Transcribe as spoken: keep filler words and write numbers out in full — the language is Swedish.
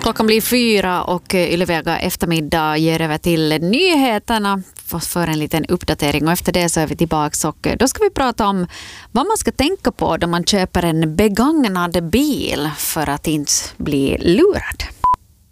Klockan blir fyra och Ylevega eftermiddag ger över till nyheterna för en liten uppdatering, och efter det så är vi tillbaka och då ska vi prata om vad man ska tänka på då man köper en begagnad bil för att inte bli lurad.